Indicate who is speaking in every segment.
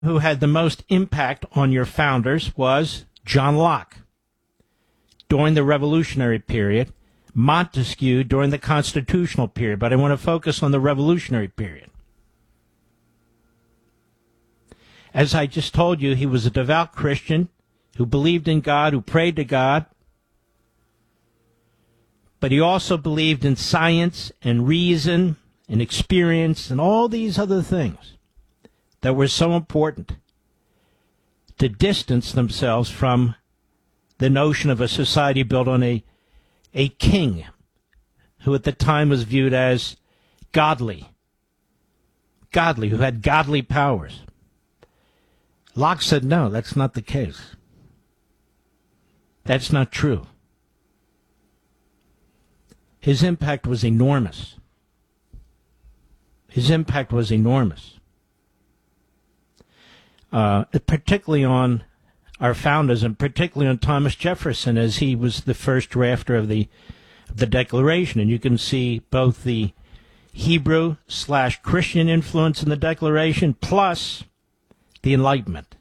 Speaker 1: who had the most impact on your founders was John Locke during the Revolutionary period, Montesquieu during the Constitutional period, but I want to focus on the Revolutionary period. As I just told you, he was a devout Christian who believed in God, who prayed to God, but he also believed in science and reason and experience and all these other things that were so important to distance themselves from the notion of a society built on a king who at the time was viewed as godly, who had godly powers. Locke said, no, that's not the case. That's not true. His impact was enormous. His impact was enormous. Particularly on our founders and particularly on Thomas Jefferson, as he was the first drafter of the Declaration. And you can see both the Hebrew/Christian influence in the Declaration plus the Enlightenment.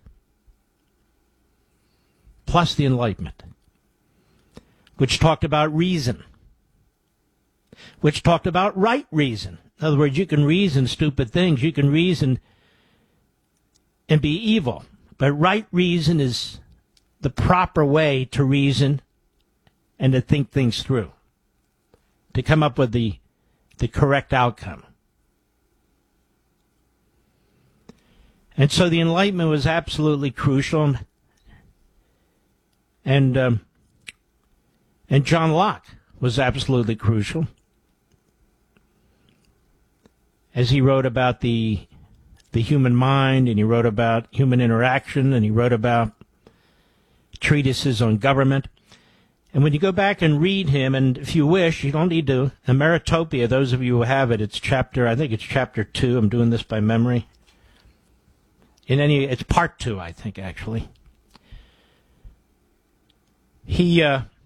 Speaker 1: Which talked about reason. Which talked about right reason. In other words, you can reason stupid things. You can reason and be evil. But right reason is the proper way to reason and to think things through, to come up with the correct outcome. And so the Enlightenment was absolutely crucial. And John Locke was absolutely crucial, as he wrote about the human mind, and he wrote about human interaction, and he wrote about treatises on government. And when you go back and read him, and if you wish, you don't need to, Emeritopia, those of you who have it, I think it's chapter 2. I'm doing this by memory. It's part 2, I think, actually. He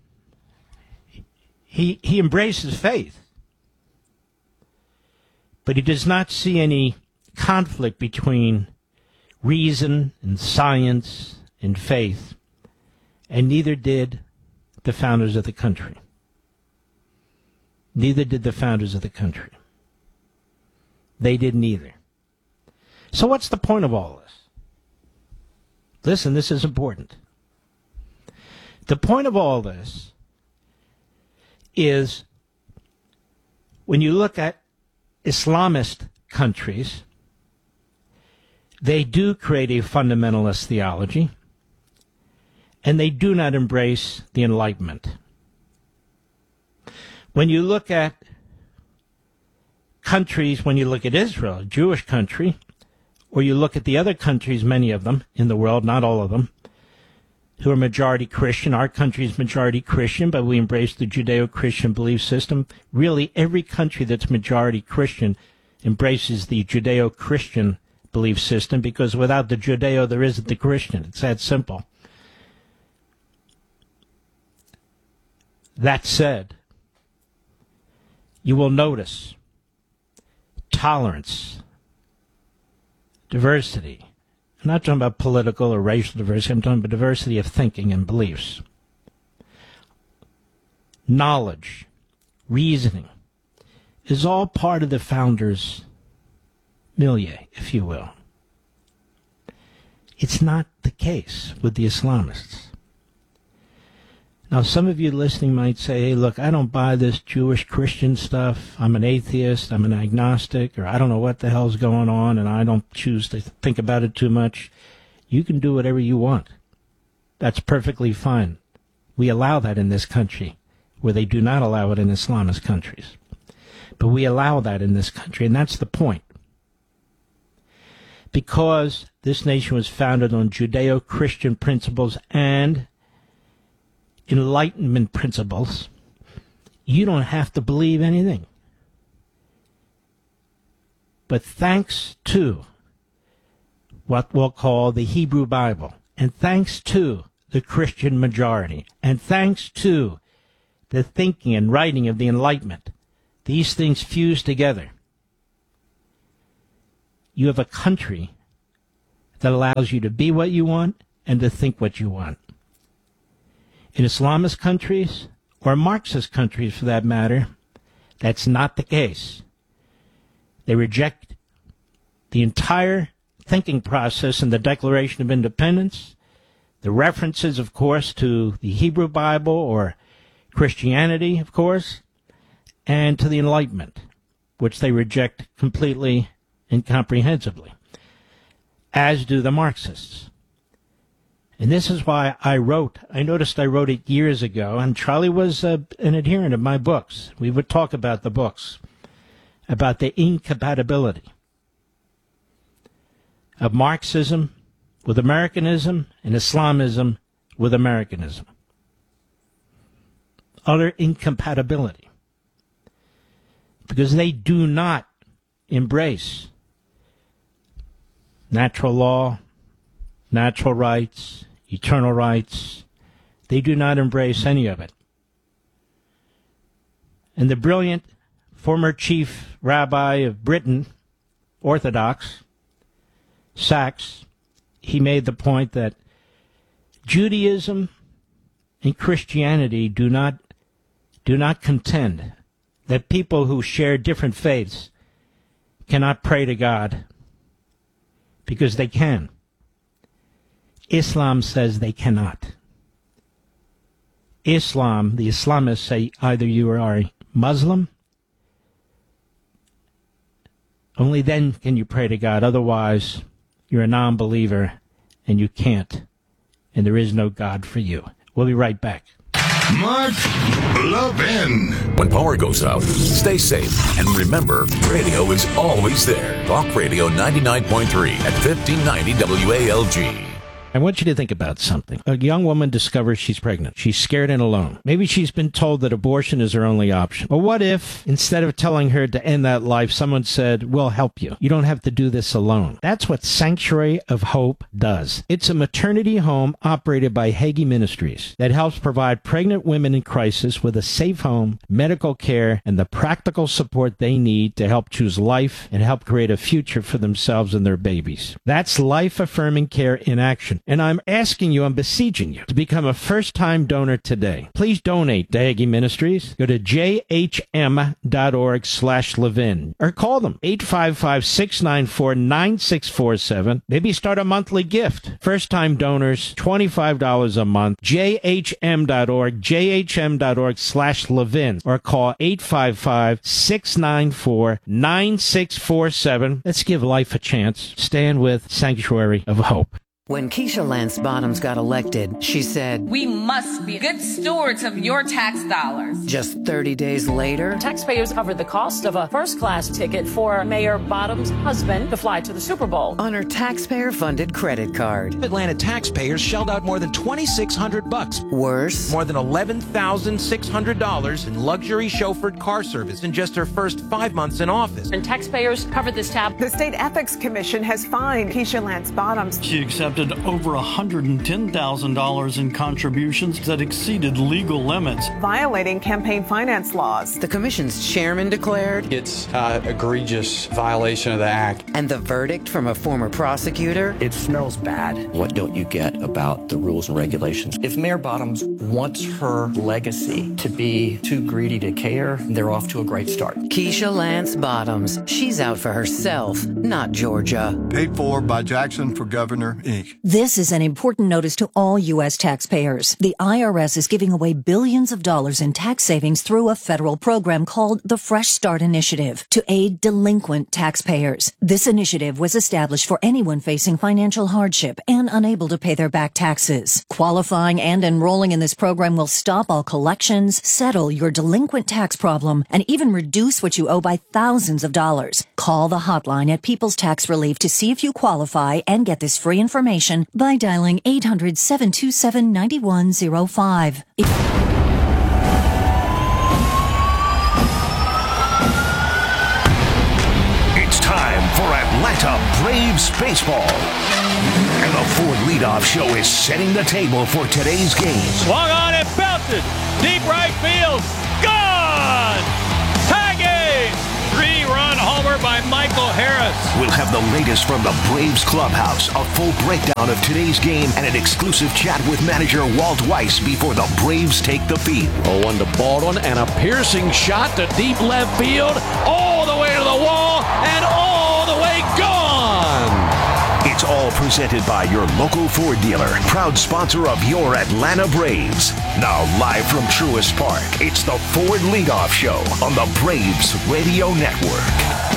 Speaker 1: embraces faith, but he does not see any conflict between reason and science and faith, and neither did the founders of the country. They didn't either. So what's the point of all this? Listen, this is important. The point of all this is when you look at Islamist countries, they do create a fundamentalist theology, and they do not embrace the Enlightenment. When you look at countries, when you look at Israel, a Jewish country, or you look at the other countries, many of them in the world, not all of them, who are majority Christian. Our country is majority Christian, but we embrace the Judeo-Christian belief system. Really, every country that's majority Christian embraces the Judeo-Christian belief system, because without the Judeo, there isn't the Christian. It's that simple. That said, you will notice tolerance, diversity. I'm not talking about political or racial diversity. I'm talking about diversity of thinking and beliefs. Knowledge, reasoning, is all part of the founders' milieu, if you will. It's not the case with the Islamists. Now, some of you listening might say, hey, look, I don't buy this Jewish Christian stuff. I'm an atheist, I'm an agnostic, or I don't know what the hell's going on, and I don't choose to think about it too much. You can do whatever you want. That's perfectly fine. We allow that in this country, where they do not allow it in Islamist countries. But we allow that in this country, and that's the point. Because this nation was founded on Judeo-Christian principles and Enlightenment principles, you don't have to believe anything. But thanks to what we'll call the Hebrew Bible, and thanks to the Christian majority, and thanks to the thinking and writing of the Enlightenment, these things fuse together. You have a country that allows you to be what you want and to think what you want. In Islamist countries, or Marxist countries for that matter, that's not the case. They reject the entire thinking process in the Declaration of Independence, the references, of course, to the Hebrew Bible or Christianity, of course, and to the Enlightenment, which they reject completely and comprehensively, as do the Marxists. And this is why I noticed I wrote it years ago, and Charlie was an adherent of my books. We would talk about the books, about the incompatibility of Marxism with Americanism and Islamism with Americanism. Utter incompatibility. Because they do not embrace natural law, natural rights, eternal rights. They do not embrace any of it. And the brilliant former chief rabbi of Britain, Orthodox, Sachs, he made the point that Judaism and Christianity do not contend that people who share different faiths cannot pray to God, because they can. Islam says they cannot. Islam, the Islamists say either you are a Muslim, only then can you pray to God, otherwise you're a non-believer and you can't, and there is no God for you. We'll be right back.
Speaker 2: Mark Levin.
Speaker 3: When power goes out, stay safe. And remember, radio is always there. Talk Radio 99.3 at 1590 WALG.
Speaker 1: I want you to think about something. A young woman discovers she's pregnant. She's scared and alone. Maybe she's been told that abortion is her only option. But what if, instead of telling her to end that life, someone said, we'll help you. You don't have to do this alone. That's what Sanctuary of Hope does. It's a maternity home operated by Hagee Ministries that helps provide pregnant women in crisis with a safe home, medical care, and the practical support they need to help choose life and help create a future for themselves and their babies. That's life-affirming care in action. And I'm asking you, I'm beseeching you, to become a first-time donor today. Please donate to Hagee Ministries. Go to jhm.org/Levin or call them 855-694-9647. Maybe start a monthly gift. First-time donors, $25 a month. jhm.org, jhm.org/Levin or call 855-694-9647. Let's give life a chance. Stand with Sanctuary of Hope.
Speaker 4: When Keisha Lance Bottoms got elected, she said,
Speaker 5: "We must be good stewards of your tax dollars."
Speaker 4: Just 30 days later,
Speaker 6: taxpayers covered the cost of a first-class ticket for Mayor Bottoms' husband to fly to the Super Bowl
Speaker 4: on her taxpayer-funded credit card.
Speaker 7: Atlanta taxpayers shelled out more than $2,600.
Speaker 4: Worse,
Speaker 7: more than $11,600 in luxury chauffeured car service in just her first 5 months in office.
Speaker 6: And taxpayers covered this tab.
Speaker 8: The State Ethics Commission has fined Keisha Lance Bottoms.
Speaker 9: She accepted over $110,000 in contributions that exceeded legal limits,
Speaker 8: violating campaign finance laws.
Speaker 4: The commission's chairman declared
Speaker 10: it's an egregious violation of the act.
Speaker 4: And the verdict from a former prosecutor?
Speaker 11: It smells bad. What don't you get about the rules and regulations? If Mayor Bottoms wants her legacy to be too greedy to care, they're off to a great start.
Speaker 4: Keisha Lance Bottoms. She's out for herself, not Georgia.
Speaker 12: Paid for by Jackson for Governor, Inc.
Speaker 13: This is an important notice to all U.S. taxpayers. The IRS is giving away billions of dollars in tax savings through a federal program called the Fresh Start Initiative to aid delinquent taxpayers. This initiative was established for anyone facing financial hardship and unable to pay their back taxes. Qualifying and enrolling in this program will stop all collections, settle your delinquent tax problem, and even reduce what you owe by thousands of dollars. Call the hotline at People's Tax Relief to see if you qualify and get this free information by dialing 800-727-9105.
Speaker 3: It's time for Atlanta Braves baseball. And the Ford leadoff show is setting the table for today's game.
Speaker 14: Swung on and belted. Deep right field. Gone! Tie game! 3-run homer by Michael Harris.
Speaker 15: We'll have the latest from the Braves clubhouse, a full breakdown of today's game, and an exclusive chat with manager Walt Weiss before the Braves take the field.
Speaker 14: 0-1 to Baldwin, and a piercing shot to deep left field, all the way to the wall, and all the way gone.
Speaker 15: It's all presented by your local Ford dealer, proud sponsor of your Atlanta Braves. Now live from Truist Park, it's the Ford Leadoff Show on the Braves Radio Network.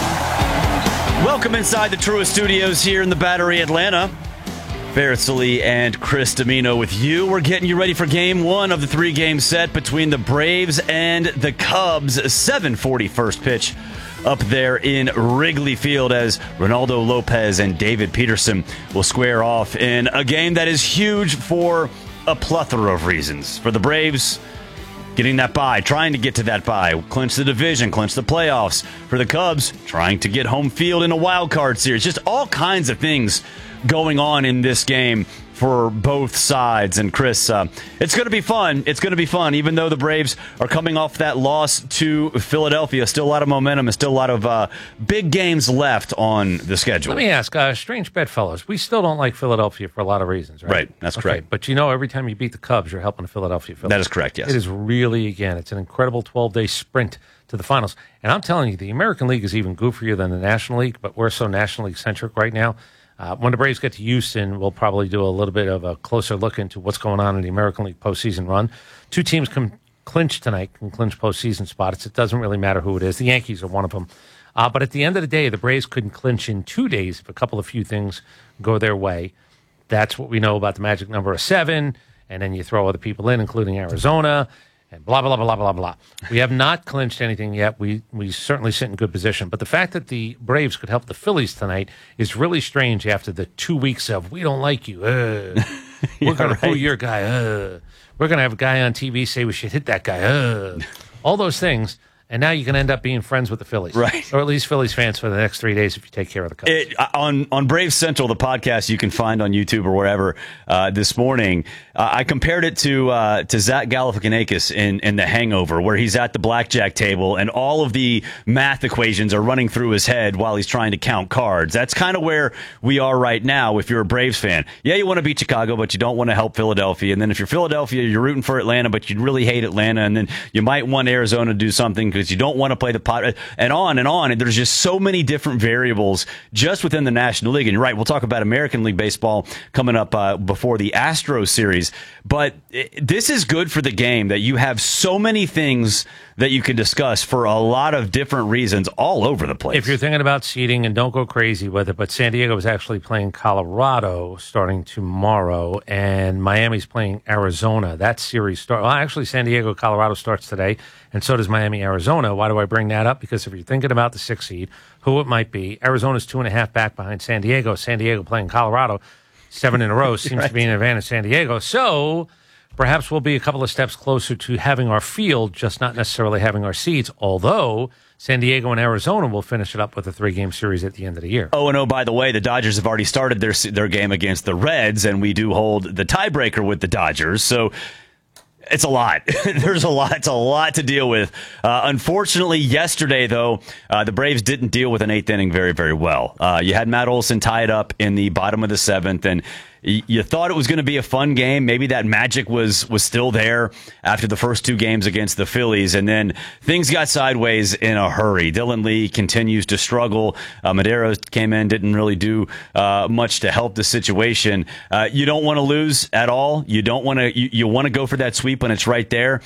Speaker 16: Welcome inside the Truist Studios here in the Battery, Atlanta. Barrett Sallee and Chris Domino with you. We're getting you ready for game one of the three-game set between the Braves and the Cubs. 7:40 first pitch up there in Wrigley Field as Ronaldo Lopez and David Peterson will square off in a game that is huge for a plethora of reasons. For the Braves, getting that bye, trying to get to that bye, clinch the division, clinch the playoffs. For the Cubs, trying to get home field in a wild card series. Just all kinds of things going on in this game for both sides. And Chris, it's going to be fun. It's going to be fun, even though the Braves are coming off that loss to Philadelphia. Still a lot of momentum and still a lot of big games left on the schedule.
Speaker 17: Let me ask, strange bedfellows. We still don't like Philadelphia for a lot of reasons, right?
Speaker 16: Right, that's correct.
Speaker 17: But you know, every time you beat the Cubs, you're helping the Philadelphia Phillies.
Speaker 16: That is correct, yes.
Speaker 17: It is really, again, it's an incredible 12-day sprint to the finals. And I'm telling you, the American League is even goofier than the National League, but we're so National League-centric right now. When the Braves get to Houston, we'll probably do a little bit of a closer look into what's going on in the American League postseason run. Two teams can clinch tonight, can clinch postseason spots. It doesn't really matter who it is. The Yankees are one of them. But at the end of the day, the Braves couldn't clinch in 2 days if a few things go their way. That's what we know about the magic number of 7, and then you throw other people in, including Arizona, and blah, blah, blah, blah, blah, blah. We have not clinched anything yet. We certainly sit in good position. But the fact that the Braves could help the Phillies tonight is really strange after the 2 weeks of, we don't like you. We're going to pull your guy. We're going to have a guy on TV say we should hit that guy. All those things. And now you can end up being friends with the Phillies.
Speaker 16: Right.
Speaker 17: Or at least Phillies fans for the next 3 days if you take care of the Cubs.
Speaker 16: On Braves Central, the podcast you can find on YouTube or wherever this morning, I compared it to Zach Galifianakis in The Hangover, where he's at the blackjack table and all of the math equations are running through his head while he's trying to count cards. That's kind of where we are right now if you're a Braves fan. Yeah, you want to beat Chicago, but you don't want to help Philadelphia. And then if you're Philadelphia, you're rooting for Atlanta, but you really hate Atlanta. And then you might want Arizona to do something because you don't want to play the pot, and on and on. And there's just so many different variables just within the National League. And you're right, we'll talk about American League Baseball coming up before the Astros series. But this is good for the game that you have so many things that you can discuss for a lot of different reasons all over the place.
Speaker 17: If you're thinking about seeding, and don't go crazy with it, but San Diego is actually playing Colorado starting tomorrow, and Miami's playing Arizona. That series actually San Diego, Colorado starts today, and so does Miami, Arizona. Why do I bring that up? Because if you're thinking about the 6th seed, who it might be, Arizona's 2.5 back behind San Diego. San Diego playing Colorado 7 in a row seems to be an advantage San Diego. So perhaps we'll be a couple of steps closer to having our field, just not necessarily having our seeds, although San Diego and Arizona will finish it up with a 3-game series at the end of the year.
Speaker 16: Oh, by the way, the Dodgers have already started their game against the Reds, and we do hold the tiebreaker with the Dodgers. So it's a lot. There's a lot. It's a lot to deal with. Unfortunately, yesterday, though, the Braves didn't deal with an 8th inning very, very well. You had Matt Olson tied up in the bottom of the 7th, and you thought it was going to be a fun game. Maybe that magic was still there after the first 2 games against the Phillies, and then things got sideways in a hurry. Dylan Lee continues to struggle. Madero came in, didn't really do much to help the situation. You don't want to lose at all. You don't want to. You want to go for that sweep when it's right there.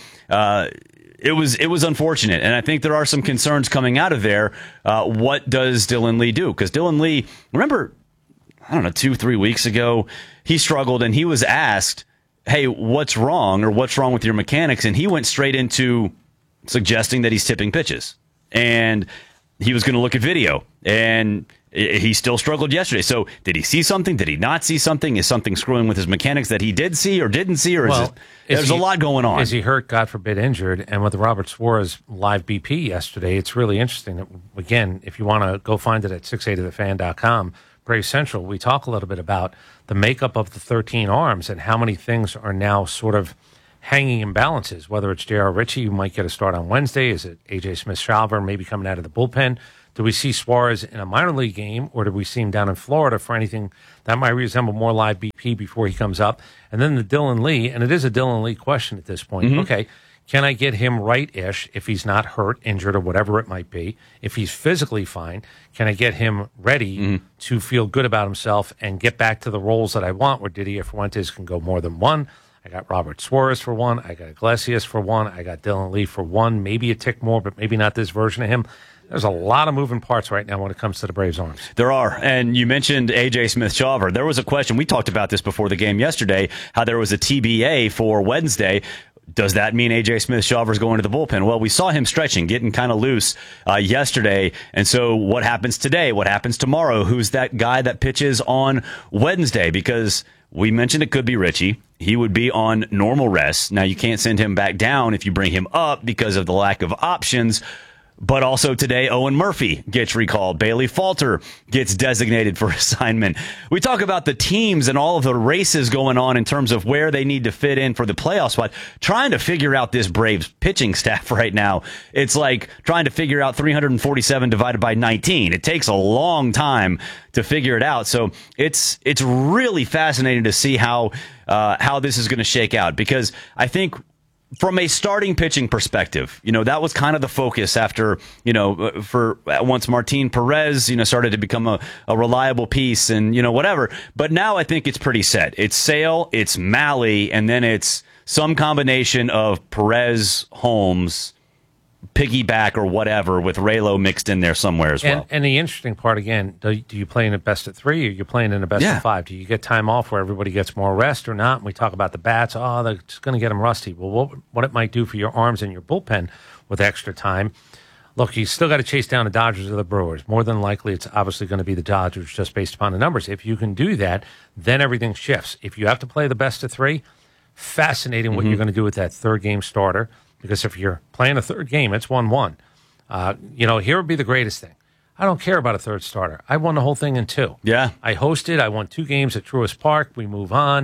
Speaker 16: It was unfortunate, and I think there are some concerns coming out of there. What does Dylan Lee do? Because Dylan Lee, remember, I don't know, 2-3 weeks ago, he struggled and he was asked, hey, what's wrong with your mechanics? And he went straight into suggesting that he's tipping pitches. And he was going to look at video. And he still struggled yesterday. So did he see something? Did he not see something? Is something screwing with his mechanics that he did see or didn't see? Or there's a lot going on.
Speaker 17: Is he hurt, God forbid, injured? And with the Robert Suarez live BP yesterday, it's really interesting. Again, if you want to go find it at 680thefan.com, Brave Central, we talk a little bit about the makeup of the 13 arms and how many things are now sort of hanging in balances, whether it's J.R. Ritchie, who might get a start on Wednesday. Is it A.J. Smith-Shawver maybe coming out of the bullpen Do we see Suarez in a minor league game, or do we see him down in Florida for anything that might resemble more live BP before he comes up? And then the Dylan Lee, and it is a Dylan Lee question at this point. Okay, can I get him right-ish if he's not hurt, injured, or whatever it might be? If he's physically fine, can I get him ready to feel good about himself and get back to the roles that I want, where Didier Fuentes can go more than one? I got Robert Suarez for one. I got Iglesias for one. I got Dylan Lee for one. Maybe a tick more, but maybe not this version of him. There's a lot of moving parts right now when it comes to the Braves' arms. There are. And you mentioned A.J. Smith-Shawver. There was a question. We talked about this before the game yesterday, how there was a TBA for Wednesday. Does that mean A.J. Smith-Shawver is going to the bullpen? Well, we saw him stretching, getting kind of loose yesterday. And so what happens today? What happens tomorrow? Who's that guy that pitches on Wednesday? Because we mentioned it could be Richie. He would be on normal rest. Now, you can't send him back down if you bring him up because of the lack of options. But also today, Owen Murphy gets recalled. Bailey Falter gets designated for assignment. We talk about the teams and all of the races going on in terms of where they need to fit in for the playoff spot. Trying to figure out this Braves pitching staff right now, it's like trying to figure out 347 divided by 19. It takes a long time to figure it out. So it's really fascinating to see how this is going to shake out, because I think from a starting pitching perspective, that was kind of the focus after, for once Martin Perez, started to become a reliable piece and, whatever. But now I think it's pretty set. It's Sale, it's Malley, and then it's some combination of Perez, Holmes, piggyback or whatever with Raylo mixed in there somewhere as well. And the interesting part, again, do you play in a best of three, or you playing in a best of five? Do you get time off where everybody gets more rest or not? And we talk about the bats. Oh, they're just going to get them rusty. Well, what it might do for your arms and your bullpen with extra time. Look, you still got to chase down the Dodgers or the Brewers. More than likely, it's obviously going to be the Dodgers just based upon the numbers. If you can do that, then everything shifts. If you have to play the best of three, fascinating what you're going to do with that third game starter. Because if you're playing a third game, it's 1-1. Here would be the greatest thing. I don't care about a third starter. I won the whole thing in 2. Yeah. I hosted. I won 2 games at Truist Park. We move on.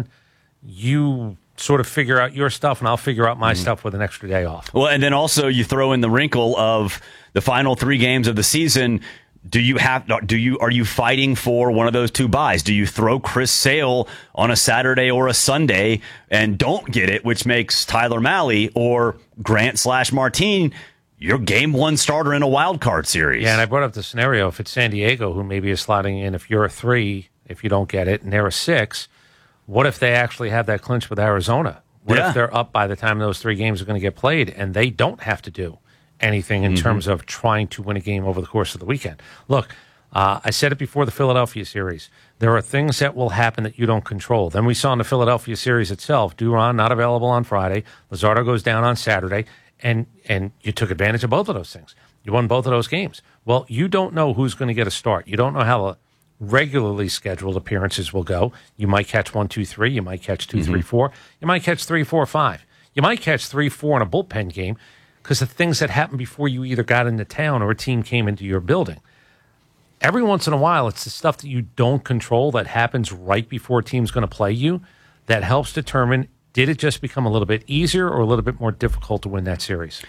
Speaker 17: You sort of figure out your stuff, and I'll figure out my stuff with an extra day off. Well, and then also you throw in the wrinkle of the final 3 games of the season. Are you fighting for one of those 2 buys? Do you throw Chris Sale on a Saturday or a Sunday and don't get it, which makes Tyler Malley or Grant/Martin your game 1 starter in a wild card series? Yeah, and I brought up the scenario if it's San Diego, who maybe is slotting in, if you're a 3, if you don't get it, and they're a 6, what if they actually have that clinch with Arizona? What if they're up by the time those 3 games are going to get played and they don't have to do anything in terms of trying to win a game over the course of the weekend? Look, I said it before the Philadelphia series. There are things that will happen that you don't control. Then we saw in the Philadelphia series itself, Duran not available on Friday, Luzardo goes down on Saturday, and you took advantage of both of those things. You won both of those games. Well, you don't know who's going to get a start. You don't know how the regularly scheduled appearances will go. You might catch 1, 2, 3. You might catch 2, 3, 4. You might catch 3, 4, 5. You might catch 3, 4 in a bullpen game, because the things that happened before you either got into town or a team came into your building. Every once in a while, it's the stuff that you don't control that happens right before a team's going to play you that helps determine, did it just become a little bit easier or a little bit more difficult to win that series?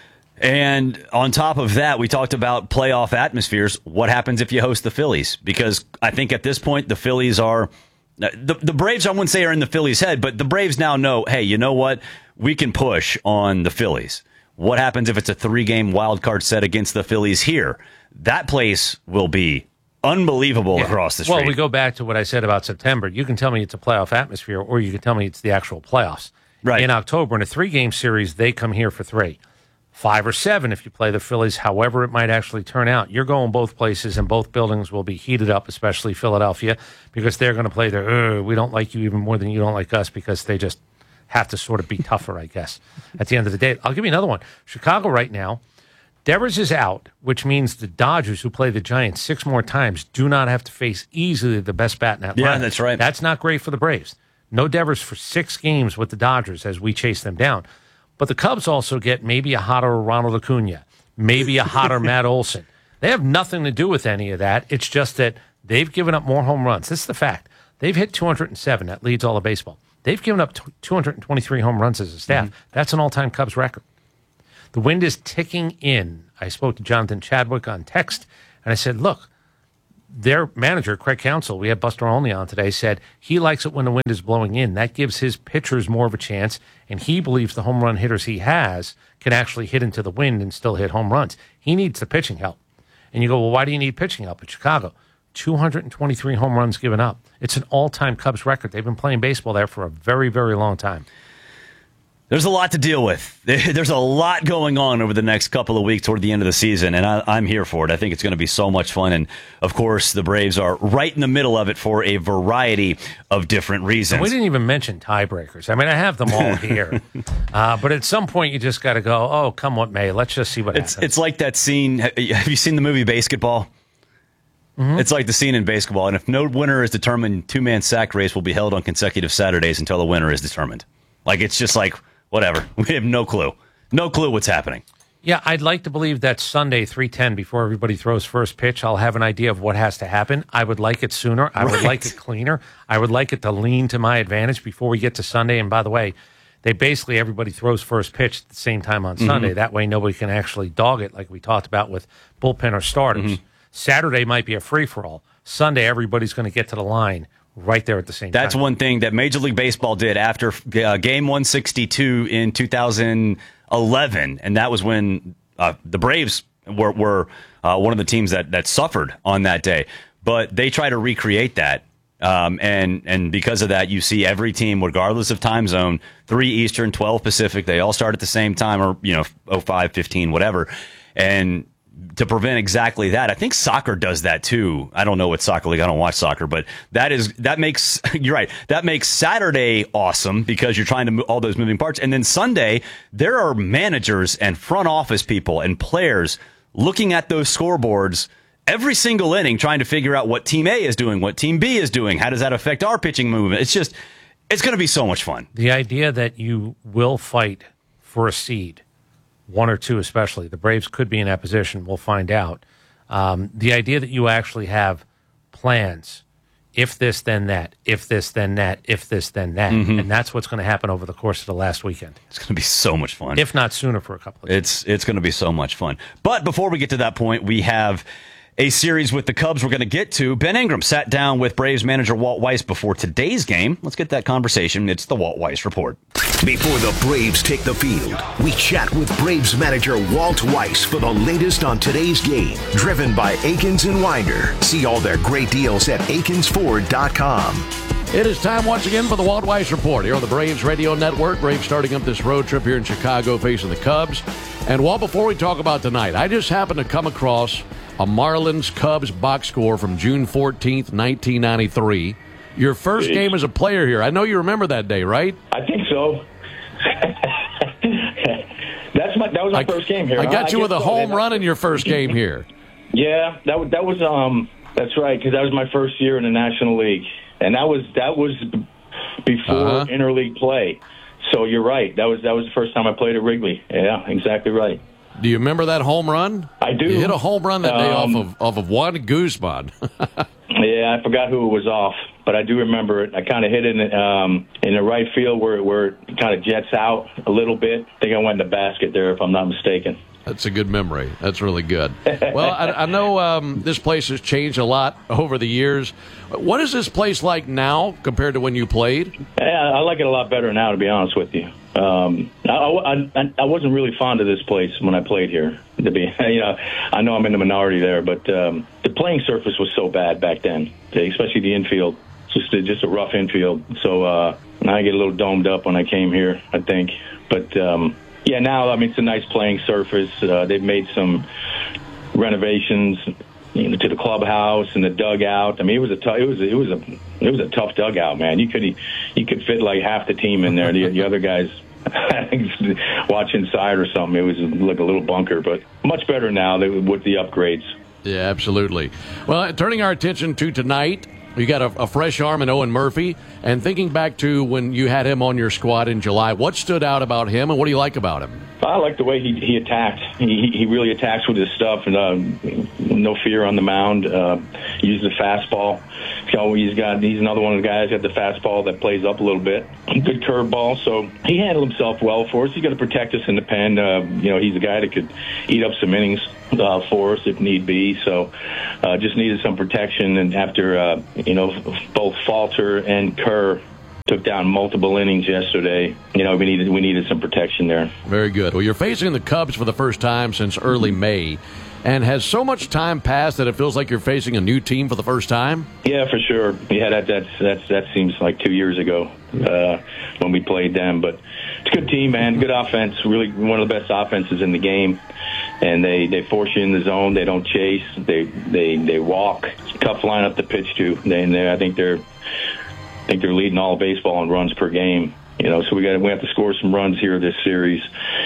Speaker 17: And on top of that, we talked about playoff atmospheres. What happens if you host the Phillies? Because I think at this point, the Phillies are... The Braves, I wouldn't say are in the Phillies' head, but the Braves now know, hey, you know what? We can push on the Phillies. What happens if it's a 3-game wild card set against the Phillies here? That place will be unbelievable across the street. Well, we go back to what I said about September. You can tell me it's a playoff atmosphere, or you can tell me it's the actual playoffs. Right. In October, in a 3-game series, they come here for 3. 5 or 7 if you play the Phillies, however it might actually turn out. You're going both places, and both buildings will be heated up, especially Philadelphia, because they're going to play their, we don't like you even more than you don't like us, because they just have to sort of be tougher, I guess, at the end of the day. I'll give you another one. Chicago right now, Devers is out, which means the Dodgers, who play the Giants 6 more times, do not have to face easily the best bat in that lineup. Yeah, that's right. That's not great for the Braves. No Devers for 6 games with the Dodgers as we chase them down. But the Cubs also get maybe a hotter Ronald Acuna, maybe a hotter Matt Olson. They have nothing to do with any of that. It's just that they've given up more home runs. This is the fact. They've hit 207. That leads all of baseball. They've given up 223 home runs as a staff. That's an all-time Cubs record. The wind is ticking in. I spoke to Jonathan Chadwick on text, And I said, look, their manager, Craig Counsell, we had Buster Olney on today, said he likes it when the wind is blowing in. That gives his pitchers more of a chance, and he believes the home run hitters he has can actually hit into the wind and still hit home runs. He needs the pitching help. And you go, well, why do you need pitching help in Chicago? 223 home runs given up. It's an all-time Cubs record. They've been playing baseball there for a very, very long time.
Speaker 16: There's a lot to deal with. There's a lot going on over the next couple of weeks toward the end of the season, and I'm here for it. I think it's going to be so much fun. And, of course, the Braves are right in the middle of it for a variety of different reasons.
Speaker 17: And we didn't even mention tiebreakers. I mean, I have them all here. But at some point, you just got to go, oh, come what may. Let's just see what happens.
Speaker 16: It's like that scene. Have you seen the movie Basketball? Mm-hmm. It's like the scene in Basketball. And if no winner is determined, two-man sack race will be held on consecutive Saturdays until the winner is determined. Like, it's just like... whatever. We have no clue. No clue what's happening.
Speaker 17: Yeah, I'd like to believe that Sunday, 3:10, before everybody throws first pitch, I'll have an idea of what has to happen. I would like it sooner. I would like it cleaner. I would like it to lean to my advantage before we get to Sunday. And by the way, everybody throws first pitch at the same time on Sunday. That way nobody can actually dog it like we talked about with bullpen or starters. Saturday might be a free-for-all. Sunday, everybody's going to get to the line right there at the same time.
Speaker 16: That's one thing that Major League Baseball did after Game 162 in 2011, and that was when the Braves were one of the teams that suffered on that day. But they try to recreate that, and because of that, you see every team, regardless of time zone, 3 Eastern, 12 Pacific, they all start at the same time, or 05, 15, whatever, and to prevent exactly that. I think soccer does that too. I don't know what soccer league. I don't watch soccer, but that makes you're right. That makes Saturday awesome because you're trying to move all those moving parts. And then Sunday, there are managers and front office people and players looking at those scoreboards every single inning, trying to figure out what Team A is doing, what Team B is doing. How does that affect our pitching movement? It's going to be so much fun.
Speaker 17: The idea that you will fight for a seed, 1 or 2 especially. The Braves could be in that position. We'll find out. The idea that you actually have plans, if this, then that, if this, then that, if this, then that. And that's what's going to happen over the course of the last weekend.
Speaker 16: It's going to be so much fun.
Speaker 17: If not sooner for a couple of days.
Speaker 16: It's going to be so much fun. But before we get to that point, we have a series with the Cubs we're going to get to. Ben Ingram sat down with Braves manager Walt Weiss before today's game. Let's get that conversation. It's the Walt Weiss Report.
Speaker 15: Before the Braves take the field, we chat with Braves manager Walt Weiss for the latest on today's game. Driven by Akins and Winder. See all their great deals at akinsford.com.
Speaker 14: It is time once again for the Walt Weiss Report here on the Braves Radio Network. Braves starting up this road trip here in Chicago facing the Cubs. And Walt, before we talk about tonight, I just happened to come across a Marlins-Cubs box score from June 14th, 1993. Your first game as a player here. I know you remember that day, right?
Speaker 18: I think so. That was my first game here.
Speaker 14: I got you with a home run in your first game here.
Speaker 18: Yeah, that was that's right, because that was my first year in the National League, and that was before interleague play. So you're right. That was the first time I played at Wrigley. Yeah, exactly right.
Speaker 14: Do you remember that home run?
Speaker 18: I do.
Speaker 14: You hit a home run that day off of Juan Guzman.
Speaker 18: Yeah, I forgot who it was off, but I do remember it. I kind of hit it in the right field where it kind of jets out a little bit. I think I went in the basket there, if I'm not mistaken.
Speaker 14: That's a good memory. That's really good. Well, I know this place has changed a lot over the years. What is this place like now compared to when you played?
Speaker 18: Yeah, I like it a lot better now, to be honest with you. I wasn't really fond of this place when I played here. I know I'm in the minority there, but the playing surface was so bad back then, especially the infield. Just a rough infield. So now I get a little domed up when I came here, I think. But yeah, now it's a nice playing surface. They've made some renovations to the clubhouse and the dugout. It was a tough dugout, man. You could fit like half the team in there. The other guys watch inside or something. It was like a little bunker, but much better now with the upgrades.
Speaker 14: Yeah, absolutely. Well, turning our attention to tonight, you got a fresh arm in Owen Murphy, and thinking back to when you had him on your squad in July, what stood out about him, and what do you like about him?
Speaker 18: I like the way he attacked. He really attacks with his stuff, and no fear on the mound. Uses the fastball. He's another one of the guys got the fastball that plays up a little bit. Good curveball. So he handled himself well for us. He's got to protect us in the pen. He's a guy that could eat up some innings for us if need be. So just needed some protection. And after both Falter and Kerr took down multiple innings yesterday, we needed some protection there.
Speaker 14: Very good. Well, you're facing the Cubs for the first time since early May. And has so much time passed that it feels like you're facing a new team for the first time?
Speaker 18: Yeah, for sure. Yeah, that seems like 2 years ago when we played them. But it's a good team, man. Good offense. Really one of the best offenses in the game. And they force you in the zone. They don't chase. They walk. It's a tough lineup to pitch to. I think they're leading all of baseball in runs per game. So we have to score some runs here this series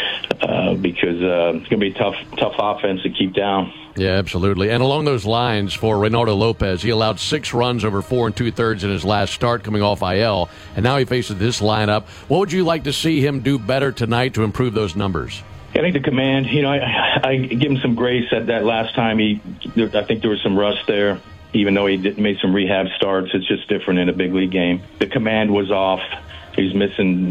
Speaker 18: because it's going to be a tough offense to keep down.
Speaker 14: Yeah, absolutely. And along those lines, for Reynaldo Lopez, he allowed 6 runs over 4 2/3 in his last start coming off IL, and now he faces this lineup. What would you like to see him do better tonight to improve those numbers?
Speaker 18: I think the command, I give him some grace at that last time. I think there was some rust there. Even though he made some rehab starts, it's just different in a big league game. The command was off. He's missing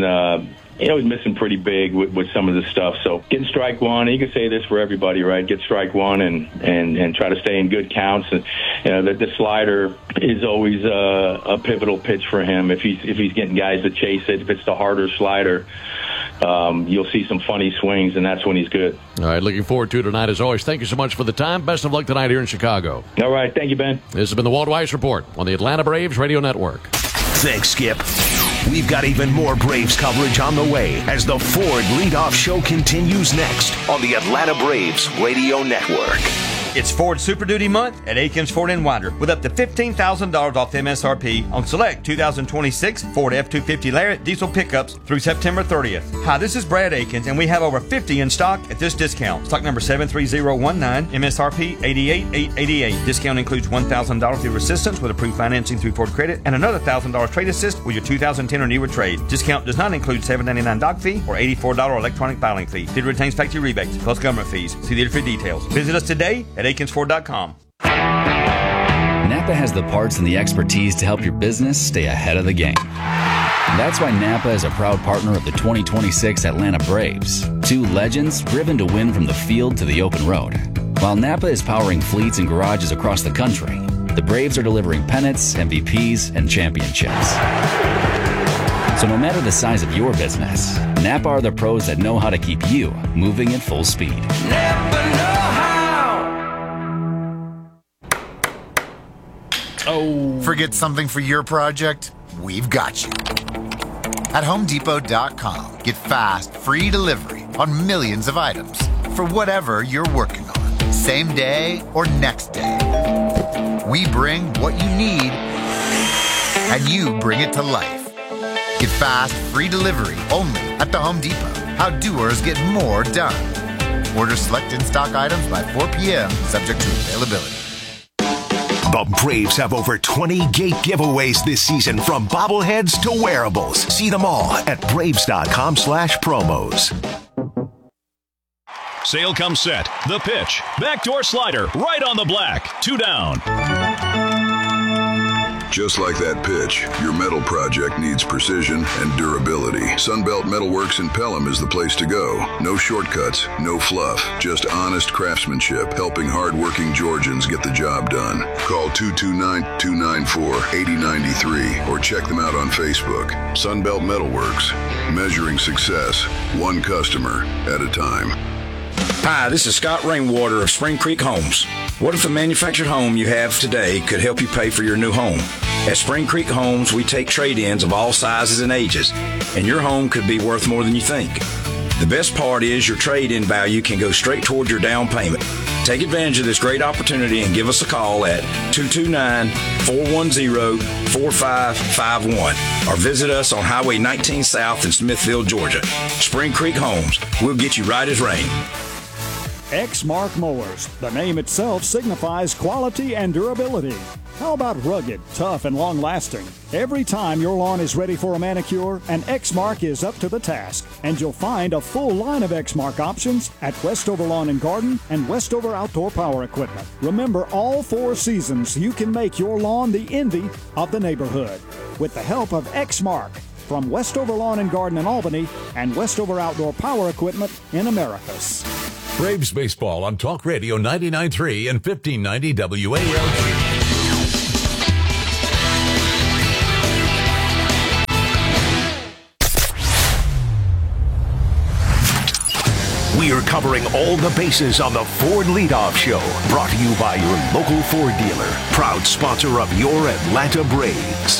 Speaker 18: he's missing pretty big with some of the stuff. So get strike one. You can say this for everybody, right? Get strike one and try to stay in good counts. And the slider is always a pivotal pitch for him. If he's getting guys to chase it, if it's the harder slider, you'll see some funny swings, and that's when he's good.
Speaker 14: All right, looking forward to it tonight as always. Thank you so much for the time. Best of luck tonight here in Chicago.
Speaker 18: All right, thank you, Ben.
Speaker 14: This has been the Walt Weiss Report on the Atlanta Braves Radio Network.
Speaker 15: Thanks, Skip. We've got even more Braves coverage on the way as the Ford Leadoff Show continues next on the Atlanta Braves Radio Network.
Speaker 19: It's Ford Super Duty month at Aikens Ford in Winder with up to $15,000 off MSRP on select 2026 Ford F-250 Lariat diesel pickups through September 30th. Hi, this is Brad Aikens, and we have over 50 in stock at this discount. Stock number 73019, MSRP $88,888. Discount includes $1,000 through assistance with approved financing through Ford Credit and another $1,000 trade assist with your 2010 or newer trade. Discount does not include $799 doc fee or $84 electronic filing fee. It retains factory rebates plus government fees. See dealer for details. Visit us today at AikensFord.com.
Speaker 20: Napa has the parts and the expertise to help your business stay ahead of the game. That's why Napa is a proud partner of the 2026 Atlanta Braves. 2 legends driven to win from the field to the open road. While Napa is powering fleets and garages across the country, the Braves are delivering pennants, MVPs, and championships. So no matter the size of your business, Napa are the pros that know how to keep you moving at full speed.
Speaker 21: Napa know how.
Speaker 22: Oh. Forget something for your project? We've got you. At HomeDepot.com, get fast, free delivery on millions of items for whatever you're working on, same day or next day. We bring what you need, and you bring it to life. Get fast, free delivery only at the Home Depot. How doers get more done. Order select in-stock items by 4 p.m., subject to availability.
Speaker 15: The Braves have over 20 gate giveaways this season, from bobbleheads to wearables. See them all at Braves.com/promos.
Speaker 23: Sale comes set. The pitch. Backdoor slider. Right on the black. 2 down.
Speaker 2: Just like that pitch, your metal project needs precision and durability. Sunbelt Metalworks in Pelham is the place to go. No shortcuts, no fluff, just honest craftsmanship, helping hard-working Georgians get the job done. Call 229-294-8093 or check them out on Facebook. Sunbelt Metalworks, measuring success, one customer at a time.
Speaker 24: Hi, this is Scott Rainwater of Spring Creek Homes. What if the manufactured home you have today could help you pay for your new home? At Spring Creek Homes, we take trade-ins of all sizes and ages, and your home could be worth more than you think. The best part is your trade-in value can go straight toward your down payment. Take advantage of this great opportunity and give us a call at 229-410-4551 or visit us on Highway 19 South in Smithville, Georgia. Spring Creek Homes, we'll get you right as rain.
Speaker 25: Exmark Mowers. The name itself signifies quality and durability.
Speaker 1: How about rugged, tough, and long-lasting? Every time your lawn is ready for a manicure, an Exmark is up to the task. And you'll find a full line of Exmark options at Westover Lawn and Garden and Westover Outdoor Power Equipment. Remember, all 4 seasons, you can make your lawn the envy of the neighborhood with the help of Exmark from Westover Lawn and Garden in Albany and Westover Outdoor Power Equipment in Americus.
Speaker 3: Braves baseball on Talk Radio 99.3 and 1590 WALG.
Speaker 15: We are covering all the bases on the Ford Leadoff Show, brought to you by your local Ford dealer, proud sponsor of your Atlanta Braves.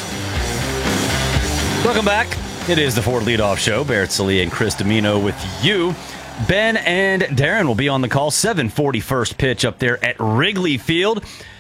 Speaker 16: Welcome back. It is the Ford Leadoff Show. Barrett Sallee and Chris Domino with you. Ben and Darren will be on the call. 7:40 first pitch up there at Wrigley Field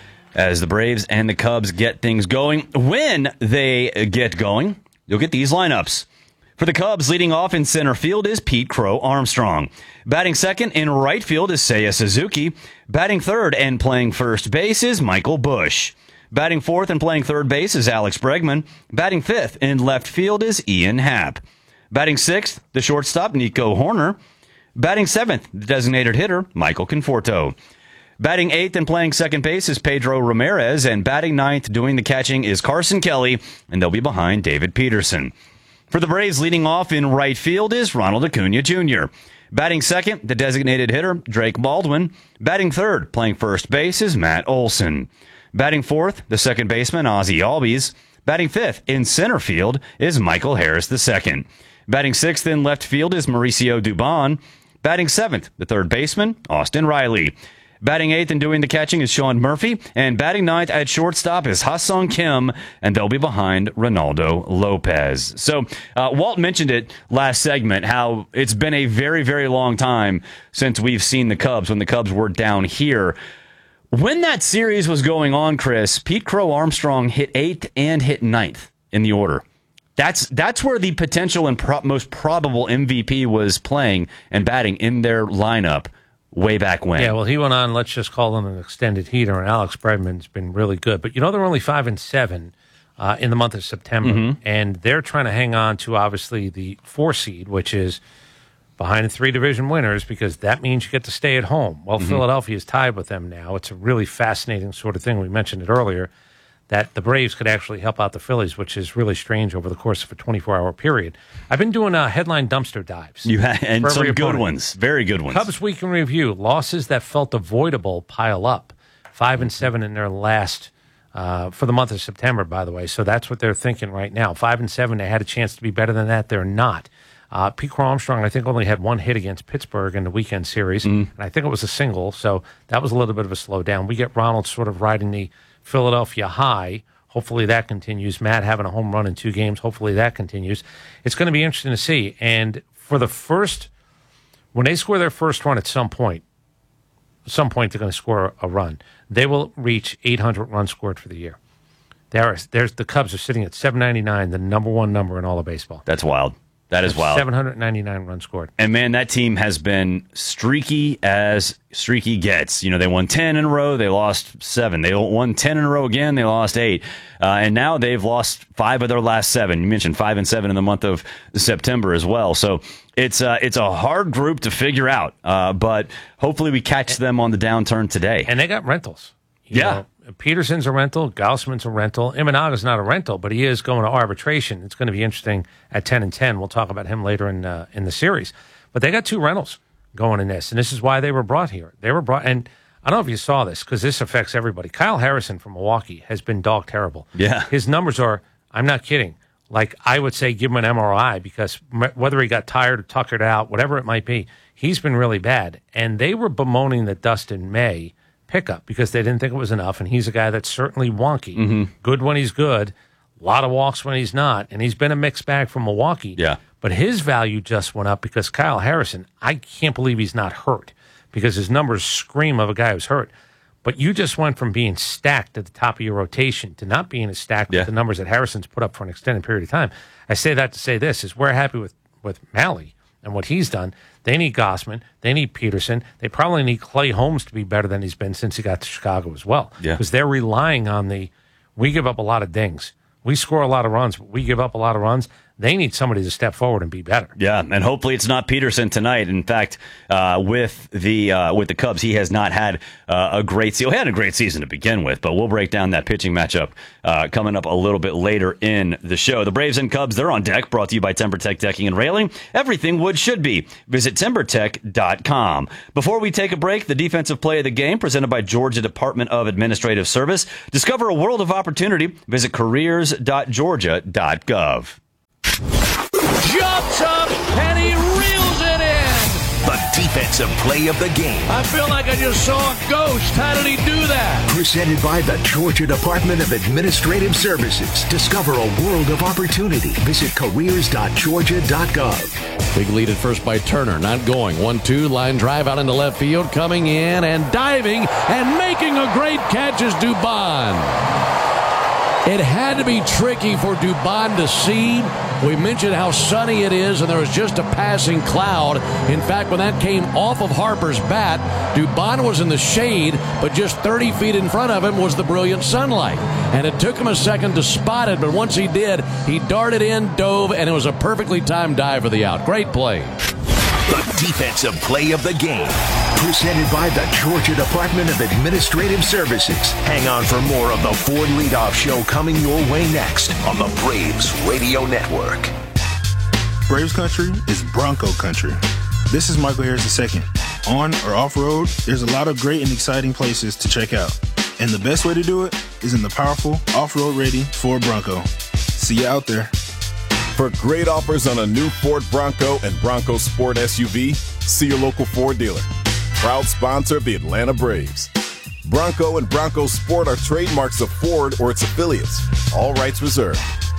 Speaker 16: as the Braves and the Cubs get things going. When they get going, you'll get these lineups. For the Cubs, leading off in center field is Pete Crow Armstrong. Batting second in right field is Seiya Suzuki. Batting third and playing first base is Michael Busch. Batting fourth and playing third base is Alex Bregman. Batting fifth in left field is Ian Happ. Batting sixth, the shortstop, Nico Horner. Batting seventh, the designated hitter, Michael Conforto. Batting eighth and playing second base is Pedro Ramirez. And batting ninth, doing the catching, is Carson Kelly. And they'll be behind David Peterson. For the Braves, leading off in right field is Ronald Acuna Jr. Batting second, the designated hitter, Drake Baldwin. Batting third, playing first base, is Matt Olson. Batting fourth, the second baseman, Ozzie Albies. Batting fifth in center field is Michael Harris II. Batting sixth in left field is Mauricio Dubon. Batting seventh, the third baseman, Austin Riley. Batting eighth and doing the catching is Sean Murphy. And batting ninth at shortstop is Ha-Sung Kim. And they'll be behind Ronaldo Lopez. So Walt mentioned it last segment, how it's been a very, very long time since we've seen the Cubs, when the Cubs were down here. When that series was going on, Chris, Pete Crow Armstrong hit 8th and hit 9th in the order. That's where the potential and most probable MVP was playing and batting in their lineup way back when.
Speaker 17: Yeah, well, he went on, let's just call him an extended heater, and Alex Bregman's been really good. But, they're only 5-7 in the month of September, and they're trying to hang on to, obviously, the 4 seed, which is behind the 3 division winners, because that means you get to stay at home. Well, Philadelphia is tied with them now. It's a really fascinating sort of thing. We mentioned it earlier, that the Braves could actually help out the Phillies, which is really strange over the course of a 24-hour period. I've been doing headline dumpster dives.
Speaker 16: You have, and some good ones, very good ones.
Speaker 17: Cubs Week in Review, losses that felt avoidable pile up. 5-7 in their last, for the month of September, by the way. So that's what they're thinking right now. 5-7, they had a chance to be better than that. They're not. Pete Crow Armstrong, I think, only had 1 hit against Pittsburgh in the weekend series, and I think it was a single, so that was a little bit of a slowdown. We get Ronald sort of riding the Philadelphia high. Hopefully that continues. Matt having a home run in 2 games. Hopefully that continues. It's going to be interesting to see. And for the first, when they score their first run at some point they're going to score a run. They will reach 800 runs scored for the year. There's the Cubs are sitting at 799, the number 1 number in all of baseball.
Speaker 16: That's wild. That is wild.
Speaker 17: 799 runs scored.
Speaker 16: And, man, that team has been streaky as streaky gets. They won 10 in a row. They lost 7. They won 10 in a row again. They lost 8. And now they've lost 5 of their last 7. You mentioned 5-7 in the month of September as well. So it's a hard group to figure out. But hopefully we catch them on the downturn today.
Speaker 17: And they got rentals.
Speaker 16: Yeah.
Speaker 17: Peterson's a rental. Gausman's a rental. Imanaga's not a rental, but he is going to arbitration. It's going to be interesting at 10-10. We'll talk about him later in the series. But they got 2 rentals going in this, and this is why they were brought here. They were brought, and I don't know if you saw this, because this affects everybody. Kyle Harrison from Milwaukee has been dog terrible.
Speaker 16: Yeah.
Speaker 17: His numbers are, I'm not kidding, like I would say give him an MRI, because whether he got tired or tuckered out, whatever it might be, he's been really bad. And they were bemoaning the Dustin May pickup because they didn't think it was enough, and he's a guy that's certainly wonky. Good when he's good, a lot of walks when he's not, and he's been a mixed bag from Milwaukee.
Speaker 16: Yeah.
Speaker 17: But his value just went up because Kyle Harrison, I can't believe he's not hurt, because his numbers scream of a guy who's hurt. But you just went from being stacked at the top of your rotation to not being as stacked with the numbers that Harrison's put up for an extended period of time. I say that to say this, is we're happy with Malley and what he's done. They need Gausman. They need Peterson. They probably need Clay Holmes to be better than he's been since he got to Chicago as well.
Speaker 16: Yeah.
Speaker 17: Because they're relying on the We give up a lot of dings. We score a lot of runs, but we give up a lot of runs. They need somebody to step forward and be better.
Speaker 16: Yeah, and hopefully it's not Peterson tonight. In fact, with the Cubs, he has not had a great season. He had a great season to begin with, but we'll break down that pitching matchup coming up a little bit later in the show. The Braves and Cubs, they're on deck, brought to you by TimberTech Decking and Railing. Everything wood should be. Visit TimberTech.com. Before we take a break, the defensive play of the game presented by Georgia Department of Administrative Service. Discover a world of opportunity. Visit careers.georgia.gov.
Speaker 14: Jumps up and he reels it in.
Speaker 15: The defensive play of the game.
Speaker 14: I feel like I just saw a ghost. How did he do that?
Speaker 15: Presented by the Georgia Department of Administrative Services. Discover a world of opportunity. Visit careers.georgia.gov.
Speaker 14: Big lead at first by Turner. Not going. 1-2. Line drive out into left field. Coming in and diving and making a great catch is Dubon. It had to be tricky for Dubon to see. We mentioned how sunny it is, and there was just a passing cloud. In fact, when that came off of Harper's bat, Dubon was in the shade, but just 30 feet in front of him was the brilliant sunlight. And it took him a second to spot it, but once he did, he darted in, dove, and it was a perfectly timed dive for the out. Great play.
Speaker 15: The defensive play of the game. Presented by the Georgia Department of Administrative Services. Hang on for more of the Ford Leadoff Show coming your way next on the Braves Radio Network.
Speaker 5: Braves country is Bronco country. This is Michael Harris II. On or off-road, there's a lot of great and exciting places to check out. And the best way to do it is in the powerful, off-road ready Ford Bronco. See you out there.
Speaker 6: For great offers on a new Ford Bronco and Bronco Sport SUV, see your local Ford dealer. Proud sponsor of the Atlanta Braves. Bronco and Bronco Sport are trademarks of Ford or its affiliates. All rights reserved.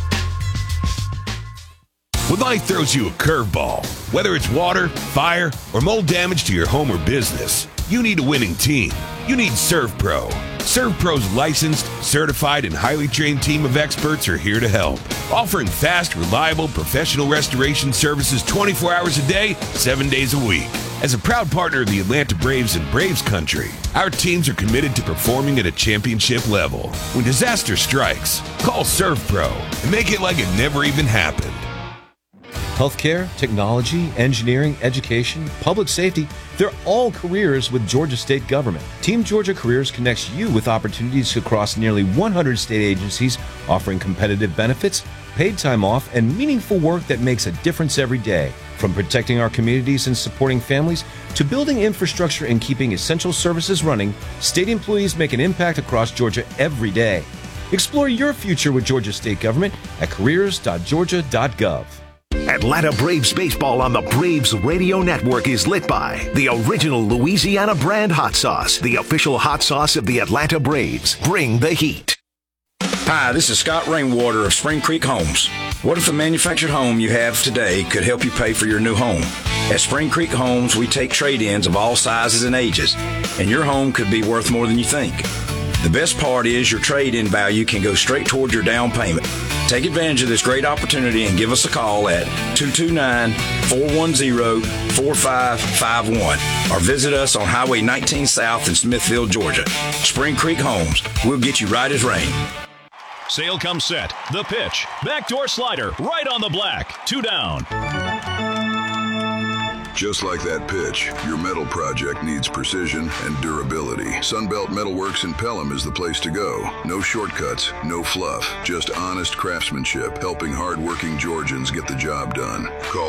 Speaker 7: When life throws you a curveball, whether it's water, fire, or mold damage to your home or business, you need a winning team. You need ServPro. ServPro's licensed, certified, and highly trained team of experts are here to help, offering fast, reliable, professional restoration services 24 hours a day, 7 days a week. As a proud partner of the Atlanta Braves and Braves Country, our teams are committed to performing at a championship level. When disaster strikes, call ServPro and make it like it never even happened.
Speaker 9: Healthcare, technology, engineering, education, public safety, they're all careers with Georgia State Government. Team Georgia Careers connects you with opportunities across nearly 100 state agencies, offering competitive benefits, paid time off, and meaningful work that makes a difference every day. From protecting our communities and supporting families to building infrastructure and keeping essential services running, state employees make an impact across Georgia every day. Explore your future with Georgia State Government at careers.georgia.gov.
Speaker 15: Atlanta Braves baseball on the Braves Radio Network is lit by the original Louisiana brand hot sauce, the official hot sauce of the Atlanta Braves. Bring the heat.
Speaker 24: Hi, this is Scott Rainwater of Spring Creek Homes. What if the manufactured home you have today could help you pay for your new home? At Spring Creek Homes, we take trade-ins of all sizes and ages, and your home could be worth more than you think. The best part is your trade-in value can go straight towards your down payment. Take advantage of this great opportunity and give us a call at 229-410-4551 or visit us on Highway 19 South in Smithville, Georgia. Spring Creek Homes. We'll get you right as rain.
Speaker 23: Sale comes set. The pitch. Backdoor slider. Right on the black. 2 down.
Speaker 2: Just like that pitch, your metal project needs precision and durability. Sunbelt Metalworks in Pelham is the place to go. No shortcuts, no fluff, just honest craftsmanship, helping hardworking Georgians get the job done. Call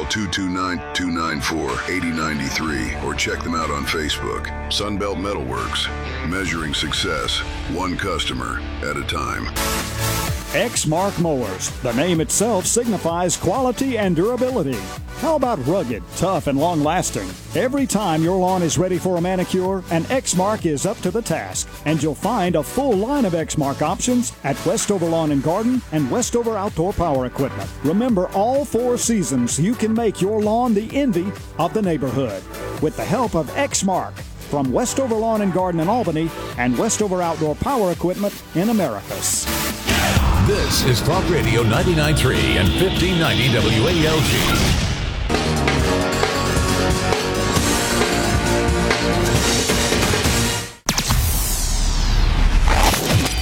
Speaker 2: 229-294-8093 or check them out on Facebook. Sunbelt Metalworks, measuring success, one customer at a time.
Speaker 1: Exmark Mowers. The name itself signifies quality and durability. How about rugged, tough, and long-lasting? Every time your lawn is ready for a manicure, an Exmark is up to the task. And you'll find a full line of Exmark options at Westover Lawn and Garden and Westover Outdoor Power Equipment. Remember, all 4 seasons, you can make your lawn the envy of the neighborhood. With the help of Exmark from Westover Lawn and Garden in Albany and Westover Outdoor Power Equipment in Americus.
Speaker 3: This is Talk Radio 99.3 and 1590 WALG.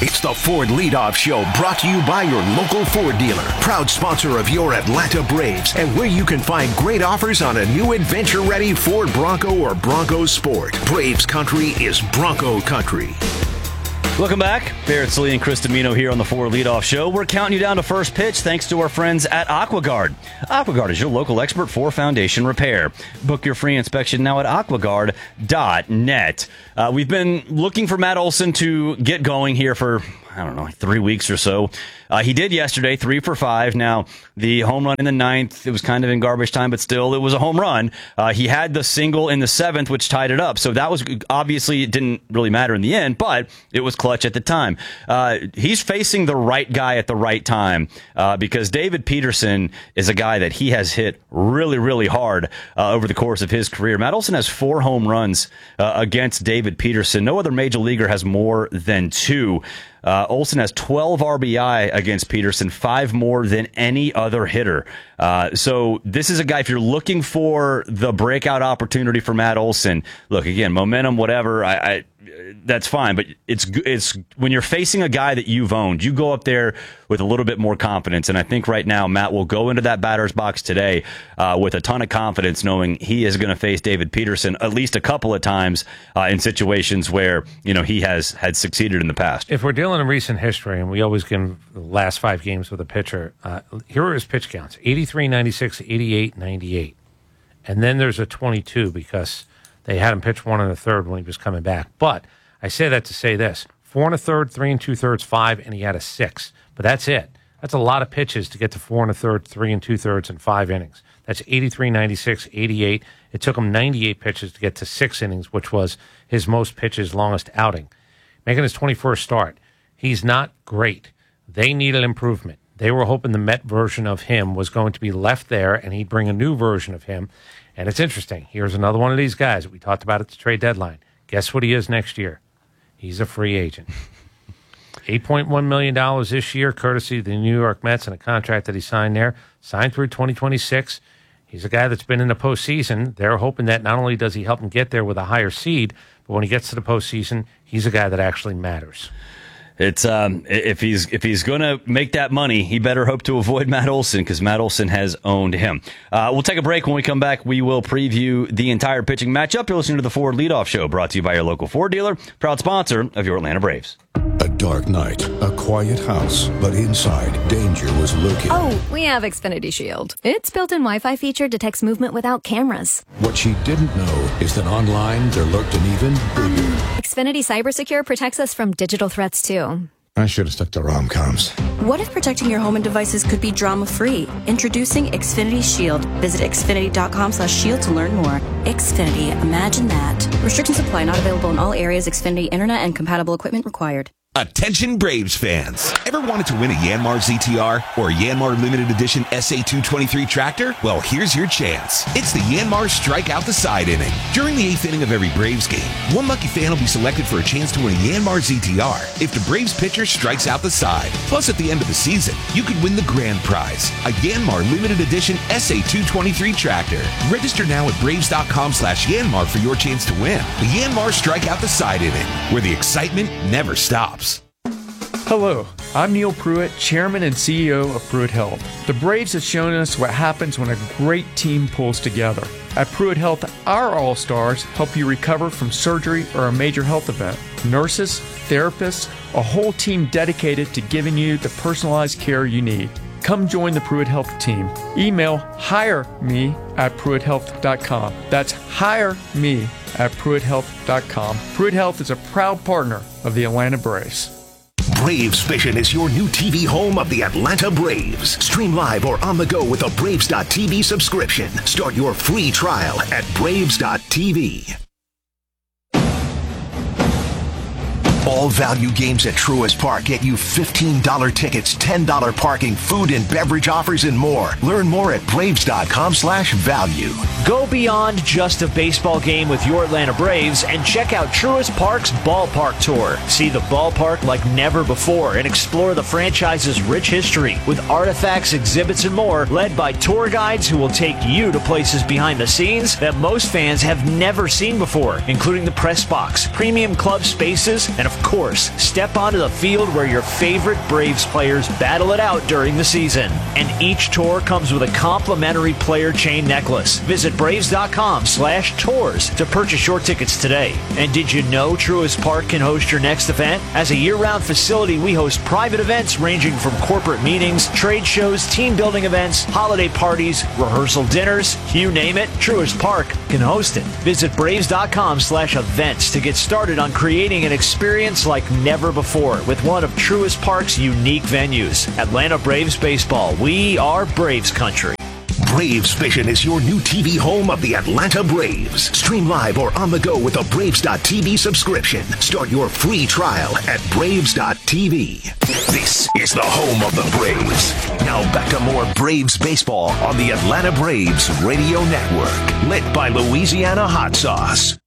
Speaker 15: It's the Ford Leadoff Show, brought to you by your local Ford dealer, proud sponsor of your Atlanta Braves, and where you can find great offers on a new adventure-ready Ford Bronco or Bronco Sport. Braves country is Bronco country.
Speaker 16: Welcome back. Barrett Slee and Chris Domino here on the Ford Leadoff Show. We're counting you down to first pitch thanks to our friends at AquaGuard. AquaGuard is your local expert for foundation repair. Book your free inspection now at aquaguard.net. We've been looking for Matt Olson to get going here for, I don't know, like 3 weeks or so. He did yesterday, 3 for 5. Now, the home run in the 9th, it was kind of in garbage time, but still, it was a home run. He had the single in the 7th, which tied it up. So that was, obviously, it didn't really matter in the end, but it was clutch at the time. He's facing the right guy at the right time because David Peterson is a guy that he has hit really, really hard over the course of his career. Matt Olson has 4 home runs against David Peterson. No other major leaguer has more than 2. Olson has 12 RBI against Peterson, 5 more than any other hitter. So this is a guy, if you're looking for the breakout opportunity for Matt Olson, look, again, momentum, whatever, that's fine. But it's when you're facing a guy that you've owned, you go up there with a little bit more confidence. And I think right now, Matt will go into that batter's box today with a ton of confidence, knowing he is going to face David Peterson at least a couple of times in situations where, he had succeeded in the past.
Speaker 17: If we're dealing in recent history, and we always give him the last 5 games with a pitcher, here are his pitch counts: 83, 96, 88, 98. And then there's a 22 because they had him pitch 1 1/3 when he was coming back. But I say that to say this: 4 1/3, 3 2/3, 5, and he had a 6. But that's it. That's a lot of pitches to get to 4 1/3, 3 2/3, and 5 innings. That's 83, 96, 88. It took him 98 pitches to get to 6 innings, which was his most pitches, longest outing. Making his 21st start. He's not great. They needed improvement. They were hoping the Met version of him was going to be left there, and he'd bring a new version of him. And it's interesting. Here's another one of these guys that we talked about at the trade deadline. Guess what he is next year? He's a free agent. $8.1 million this year, courtesy of the New York Mets and a contract that he signed there. Signed through 2026. He's a guy that's been in the postseason. They're hoping that not only does he help him get there with a higher seed, but when he gets to the postseason, he's a guy that actually matters.
Speaker 16: It's if he's going to make that money, he better hope to avoid Matt Olson because Matt Olson has owned him. We'll take a break. When we come back, we will preview the entire pitching matchup. You're listening to the Ford Leadoff Show, brought to you by your local Ford dealer, proud sponsor of your Atlanta Braves.
Speaker 4: A dark night, a quiet house, but inside, danger was lurking.
Speaker 8: Oh, we have Xfinity Shield. Its built-in Wi-Fi feature detects movement without cameras.
Speaker 4: What she didn't know is that online there lurked an even bigger.
Speaker 8: Xfinity CyberSecure protects us from digital threats, too.
Speaker 4: I should have stuck to rom-coms.
Speaker 10: What if protecting your home and devices could be drama-free? Introducing Xfinity Shield. Visit xfinity.com/shield to learn more. Xfinity, imagine that. Restrictions apply. Not available in all areas. Xfinity Internet and compatible equipment required.
Speaker 7: Attention Braves fans. Ever wanted to win a Yanmar ZTR or a Yanmar Limited Edition SA223 tractor? Well, here's your chance. It's the Yanmar Strike Out the Side inning. During the 8th inning of every Braves game, one lucky fan will be selected for a chance to win a Yanmar ZTR if the Braves pitcher strikes out the side. Plus, at the end of the season, you could win the grand prize, a Yanmar Limited Edition SA223 tractor. Register now at Braves.com/Yanmar for your chance to win the Yanmar Strike Out the Side inning, where the excitement never stops.
Speaker 11: Hello, I'm Neil Pruitt, Chairman and CEO of Pruitt Health. The Braves have shown us what happens when a great team pulls together. At Pruitt Health, our All-Stars help you recover from surgery or a major health event. Nurses, therapists, a whole team dedicated to giving you the personalized care you need. Come join the Pruitt Health team. Email hireme@pruitthealth.com. That's hireme@pruitthealth.com. Pruitt Health is a proud partner of the Atlanta Braves.
Speaker 15: Braves Vision is your new TV home of the Atlanta Braves. Stream live or on the go with a Braves.TV subscription. Start your free trial at Braves.tv. All value games at Truist Park get you $15 tickets, $10 parking, food and beverage offers, and more. Learn more at Braves.com/value.
Speaker 25: Go beyond just a baseball game with your Atlanta Braves and check out Truist Park's Ballpark Tour. See the ballpark like never before and explore the franchise's rich history with artifacts, exhibits, and more, led by tour guides who will take you to places behind the scenes that most fans have never seen before, including the press box, premium club spaces, and a of course, step onto the field where your favorite Braves players battle it out during the season. And each tour comes with a complimentary player chain necklace. Visit Braves.com/tours to purchase your tickets today. And did you know Truist Park can host your next event? As a year-round facility, we host private events ranging from corporate meetings, trade shows, team building events, holiday parties, rehearsal dinners, you name it, Truist Park can host it. Visit Braves.com/events to get started on creating an experience like never before with one of Truist Park's unique venues. Atlanta Braves Baseball. We are Braves Country.
Speaker 15: Braves Vision is your new TV home of the Atlanta Braves. Stream live or on the go with a Braves.TV subscription. Start your free trial at Braves.TV. This is the home of the Braves. Now back to more Braves baseball on the Atlanta Braves Radio Network. Lit by Louisiana Hot Sauce.